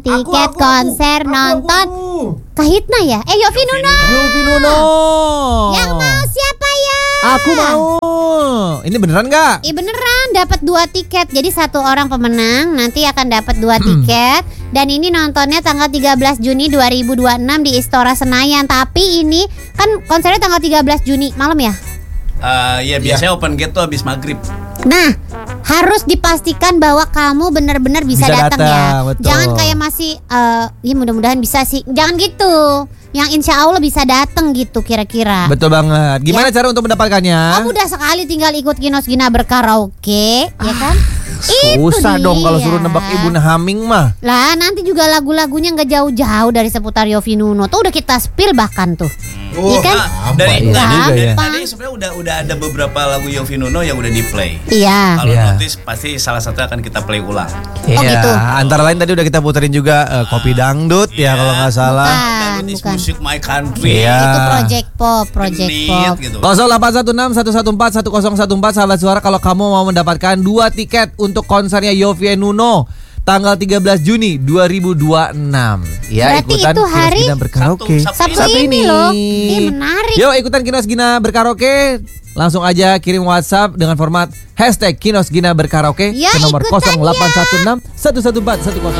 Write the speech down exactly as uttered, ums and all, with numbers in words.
Tiket aku, konser aku, nonton aku, aku. Kahitna ya? Eh Yovie Nuno. Yovie Nuno. Yang mau siapa ya? Aku mau. Ini beneran nggak? Ih beneran dapat dua tiket. Jadi satu orang pemenang nanti akan dapat dua tiket. Dan ini nontonnya tanggal tiga belas Juni dua ribu dua puluh enam di Istora Senayan. Tapi ini kan konsernya tanggal tiga belas Juni malam ya? Uh, ya biasanya open gate tuh habis maghrib. Nah, harus dipastikan bahwa kamu benar-benar bisa, Bisa datang ya. datang, betul. Jangan kayak masih, uh, ya mudah-mudahan bisa sih. Jangan gitu. Yang insya Allah bisa datang gitu kira-kira. Betul banget. Gimana Ya. cara untuk mendapatkannya? Oh mudah sekali, tinggal ikut Kinos Gina berkaraoke, ya kan? Susah Itu dong kalau dia. suruh nebak Ibu Haming mah. Lah nanti juga lagu-lagunya nggak jauh-jauh dari seputar Yovie Nuno. Tuh udah kita spill bahkan tuh. Oh, Iya kan? nah, dari Iya tadi, juga ya. tadi sebenarnya udah udah ada beberapa lagu Yovie Nuno yang udah di play. Iya. Kalau Iya. notice pasti salah satu akan kita play ulang. Oh, gitu. Antara lain tadi udah kita puterin juga eh, Kopi Dangdut ya Iya. kalau nggak salah. Bukan, Dan is bukan. music my country. Iya. Itu project pop, project Genit, pop. gitu. nol delapan satu enam satu satu empat satu nol satu empat sahabat suara kalau kamu mau mendapatkan dua tiket untuk konsernya Yovie Nuno tanggal tiga belas Juni dua ribu dua puluh enam. Ya, Berarti ikutan itu Kinos hari Gina berkaraoke. Sabtu, Sabtu, Sabtu ini, loh. Ih, menarik. Yuk ikutan Kinos Gina berkaraoke. Langsung aja kirim WhatsApp dengan format hashtag Kinos Gina berkaraoke Ya, ke nomor ikutan nol delapan satu enam satu satu empat satu nol.